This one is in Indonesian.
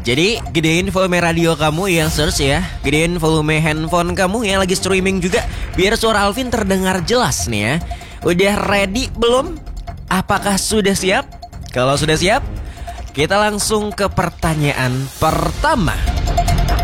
Jadi gedein volume radio kamu yang search ya. Gedein volume handphone kamu yang lagi streaming juga, biar suara Alvin terdengar jelas nih ya. Udah ready belum? Apakah sudah siap? Kalau sudah siap, kita langsung ke pertanyaan pertama.